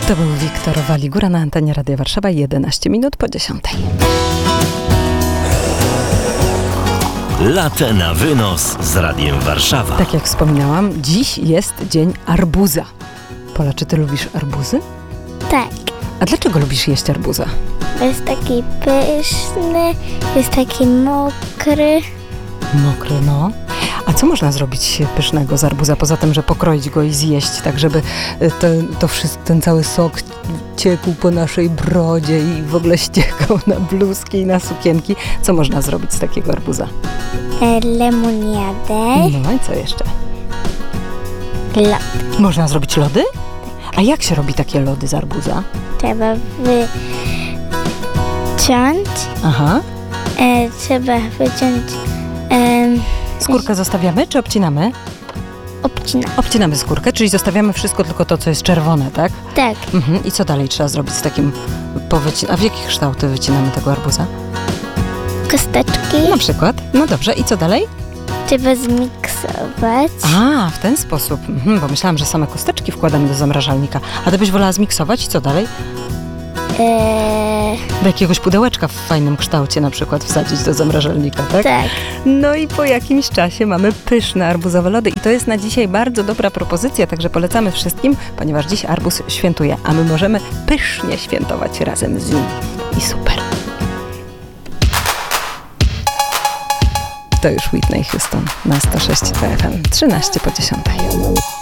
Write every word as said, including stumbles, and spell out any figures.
To był Wiktor Waligura na antenie Radia Warszawa, jedenaście minut po dziesiątej. Latte na wynos z Radiem Warszawa. Tak jak wspominałam, dziś jest dzień arbuza. Pola, czy ty lubisz arbuzy? Tak. A dlaczego lubisz jeść arbuza? Jest taki pyszny, jest taki mokry. Mokry, no. A co można zrobić pysznego z arbuza, poza tym, że pokroić go i zjeść, tak żeby to, to wszystko, ten cały sok ciekł po naszej brodzie i w ogóle ściekał na bluzki i na sukienki? Co można zrobić z takiego arbuza? E, lemoniadę. No i co jeszcze? Lody. Można zrobić lody? A jak się robi takie lody z arbuza? Trzeba wyciąć. Aha. E, trzeba wyciąć. E, Skórkę zostawiamy, czy obcinamy? obcina. Obcinamy skórkę, czyli zostawiamy wszystko, tylko to, co jest czerwone, tak? Tak. Mhm. I co dalej trzeba zrobić z takim powycin... A w jakie kształty wycinamy tego arbuza? Kosteczki. Na przykład. No dobrze, i co dalej? Trzeba zmiksować. A, w ten sposób. Mhm, bo myślałam, że same kosteczki wkładamy do zamrażalnika. A ty byś wolała zmiksować i co dalej? E, Do jakiegoś pudełeczka w fajnym kształcie na przykład wsadzić do zamrażalnika, tak? tak. No i po jakimś czasie mamy pyszne arbuzowe lody i to jest na dzisiaj bardzo dobra propozycja, także polecamy wszystkim, ponieważ dziś arbuz świętuje, a my możemy pysznie świętować razem z nim. I super. To już Whitney Houston na sto sześć T F M, trzynaście po dziesiątej.